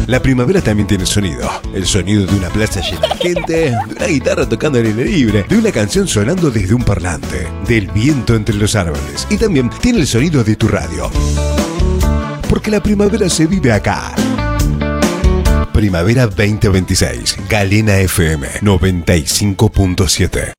La primavera también tiene sonido. El sonido de una plaza llena de gente, de una guitarra tocando al aire libre, de una canción sonando desde un parlante, del viento entre los árboles. Y también tiene el sonido de tu radio. Porque la primavera se vive acá. Primavera 2026. Galena FM 95.7.